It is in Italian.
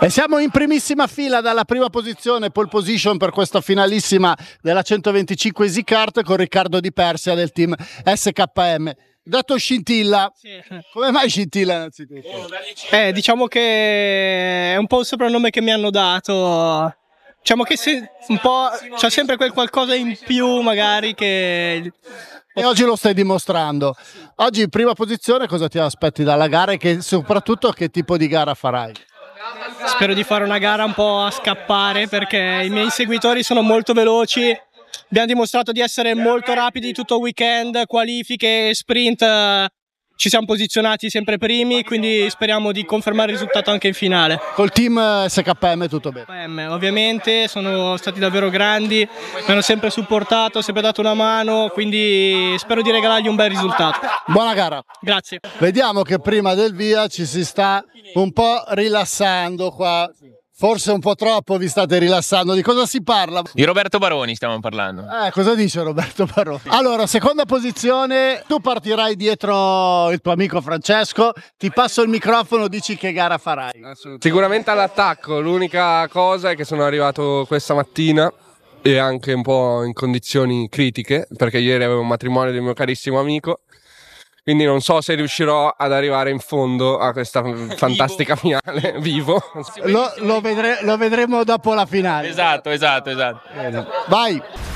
E siamo in primissima fila dalla prima posizione, pole position per questa finalissima della 125 Easy Kart con Riccardo Di Persia del team SKM. Dato scintilla, sì. Come mai scintilla innanzitutto? Diciamo che è un po' il soprannome che mi hanno dato. Diciamo che un po' c'è sempre quel qualcosa in più magari che... E oggi lo stai dimostrando. Oggi in prima posizione cosa ti aspetti dalla gara e soprattutto che tipo di gara farai? Spero di fare una gara un po' a scappare perché i miei inseguitori sono molto veloci. Abbiamo dimostrato di essere molto rapidi tutto il weekend, qualifiche, sprint, ci siamo posizionati sempre primi, quindi speriamo di confermare il risultato anche in finale. Col team SKM tutto bene? Ovviamente sono stati davvero grandi, mi hanno sempre supportato, sempre dato una mano, quindi spero di regalargli un bel risultato. Buona gara! Grazie! Vediamo che prima del via ci si sta un po' rilassando qua. Forse un po' troppo vi state rilassando. Di cosa si parla? Di Roberto Baroni stiamo parlando. Cosa dice Roberto Baroni? Allora, seconda posizione, tu partirai dietro il tuo amico Francesco, ti passo il microfono, dici che gara farai. Sicuramente all'attacco, l'unica cosa è che sono arrivato questa mattina e anche un po' in condizioni critiche, perché ieri avevo un matrimonio del mio carissimo amico. Quindi non so se riuscirò ad arrivare in fondo a questa fantastica finale vivo. Lo vedremo dopo la finale. Esatto. Vai!